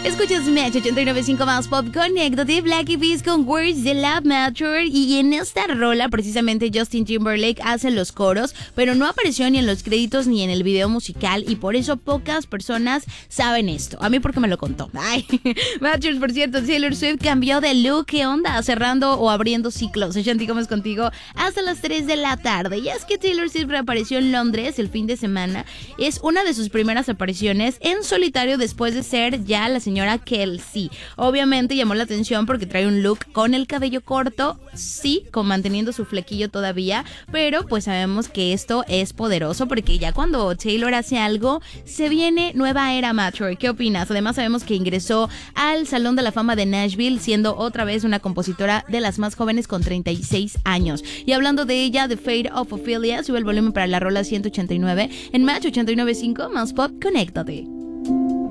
Escuchas Match 89.5 más Pop, conéctate, Black Eyed Peas con Words de Love Matter. Y en esta rola precisamente Justin Timberlake hace los coros, pero no apareció ni en los créditos ni en el video musical, y por eso pocas personas saben esto. A mí porque me lo contó. Ay, Matchers, por cierto, Taylor Swift cambió de look. ¿Qué onda? Cerrando o abriendo ciclos. Shanti Gómez contigo hasta las 3 de la tarde. Y es que Taylor Swift reapareció en Londres el fin de semana. Es una de sus primeras apariciones en solitario después de ser ya la señora Kelsey. Obviamente llamó la atención porque trae un look con el cabello corto, sí, manteniendo su flequillo todavía, pero pues sabemos que esto es poderoso porque ya cuando Taylor hace algo, se viene nueva era Mature. ¿Qué opinas? Además sabemos que ingresó al Salón de la Fama de Nashville, siendo otra vez una compositora de las más jóvenes con 36 años. Y hablando de ella, The Fate of Ophelia, sube el volumen para la rola 189 en Match 89.5 más Pop, conéctate.